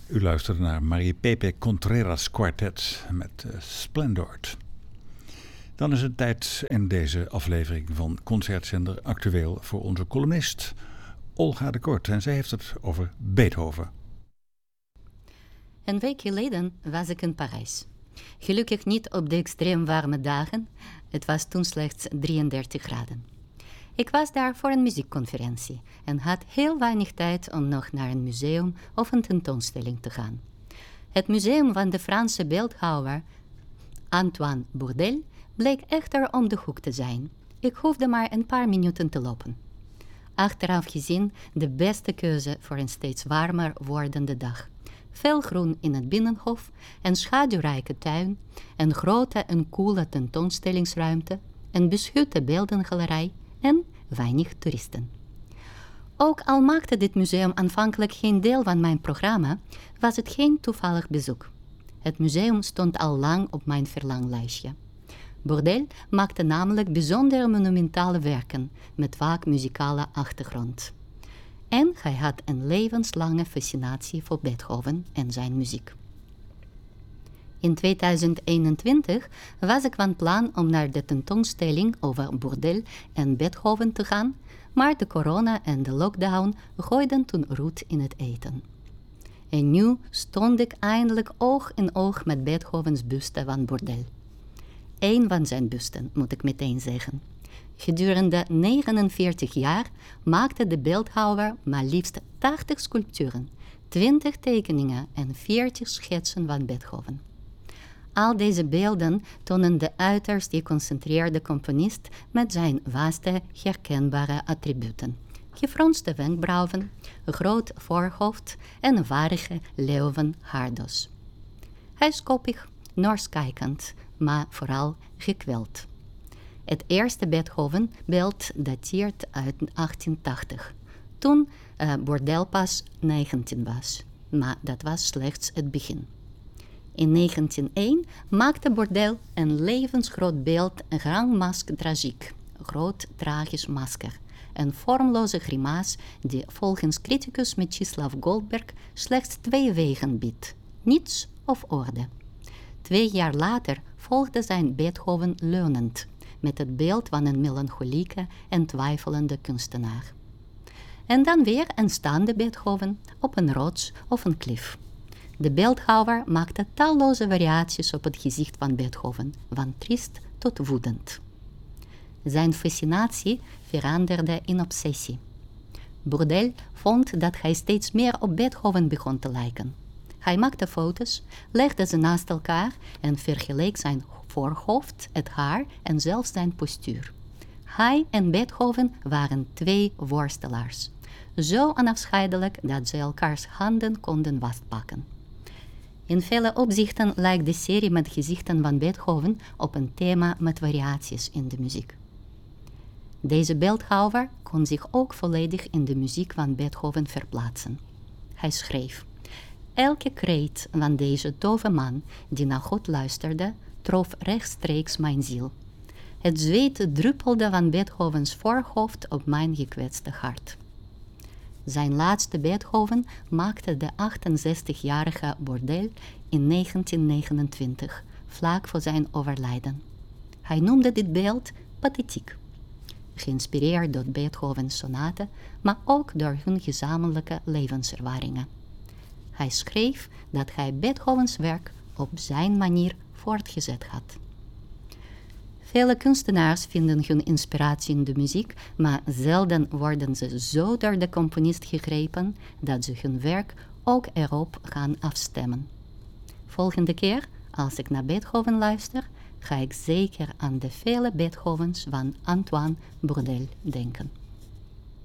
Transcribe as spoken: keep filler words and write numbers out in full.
U luisterde naar Marie Pepe Contreras Quartet met uh, Splendord. Dan is het tijd in deze aflevering van Concertzender actueel voor onze columnist Olga de Kort. En zij heeft het over Beethoven. Een week geleden was ik in Parijs. Gelukkig niet op de extreem warme dagen. Het was toen slechts drieëndertig graden. Ik was daar voor een muziekconferentie en had heel weinig tijd om nog naar een museum of een tentoonstelling te gaan. Het museum van de Franse beeldhouwer Antoine Bourdelle bleek echter om de hoek te zijn. Ik hoefde maar een paar minuten te lopen. Achteraf gezien de beste keuze voor een steeds warmer wordende dag. Veel groen in het binnenhof, een schaduwrijke tuin, een grote en koele tentoonstellingsruimte, een beschutte beeldengalerij en weinig toeristen. Ook al maakte dit museum aanvankelijk geen deel van mijn programma, was het geen toevallig bezoek. Het museum stond al lang op mijn verlanglijstje. Bourdelle maakte namelijk bijzondere monumentale werken met vaak muzikale achtergrond. En hij had een levenslange fascinatie voor Beethoven en zijn muziek. In tweeduizend eenentwintig was ik van plan om naar de tentoonstelling over Bourdelle en Beethoven te gaan, maar de corona en de lockdown gooiden toen roet in het eten. En nu stond ik eindelijk oog in oog met Beethovens buste van Bourdelle. Eén van zijn busten, moet ik meteen zeggen. Gedurende negenenveertig jaar maakte de beeldhouwer maar liefst tachtig sculpturen, twintig tekeningen en veertig schetsen van Beethoven. Al deze beelden tonen de uiterst geconcentreerde componist met zijn vaste, herkenbare attributen. Gefronste wenkbrauwen, een groot voorhoofd en een vaardige leeuwenhaardos. Hij is koppig, nors kijkend, maar vooral gekweld. Het eerste Beethoven-beeld dateert uit achttien tachtig, toen uh, Bourdelle pas negentien was, maar dat was slechts het begin. In negentien één maakte Bourdelle een levensgroot beeld Grand Masque Tragique, groot tragisch masker, een vormloze grimaas die volgens criticus Mstislav Goldberg slechts twee wegen biedt, niets of orde. Twee jaar later volgde zijn Beethoven leunend, met het beeld van een melancholieke en twijfelende kunstenaar. En dan weer een staande Beethoven op een rots of een klif. De beeldhouwer maakte talloze variaties op het gezicht van Beethoven, van triest tot woedend. Zijn fascinatie veranderde in obsessie. Bourdelle vond dat hij steeds meer op Beethoven begon te lijken. Hij maakte foto's, legde ze naast elkaar en vergeleek zijn voorhoofd, het haar en zelfs zijn postuur. Hij en Beethoven waren twee worstelaars, zo onafscheidelijk dat ze elkaars handen konden vastpakken. In vele opzichten lijkt de serie met gezichten van Beethoven op een thema met variaties in de muziek. Deze beeldhouwer kon zich ook volledig in de muziek van Beethoven verplaatsen. Hij schreef: elke kreet van deze dove man die naar God luisterde, trof rechtstreeks mijn ziel. Het zweet druppelde van Beethovens voorhoofd op mijn gekwetste hart. Zijn laatste Beethoven maakte de achtenzestigjarige Bourdelle in negentien negenentwintig, vlak voor zijn overlijden. Hij noemde dit beeld pathetiek, geïnspireerd door Beethovens sonaten, maar ook door hun gezamenlijke levenservaringen. Hij schreef dat hij Beethovens werk op zijn manier voortgezet had. Vele kunstenaars vinden hun inspiratie in de muziek, maar zelden worden ze zo door de componist gegrepen dat ze hun werk ook erop gaan afstemmen. Volgende keer, als ik naar Beethoven luister, ga ik zeker aan de vele Beethovens van Antoine Bourdelle denken.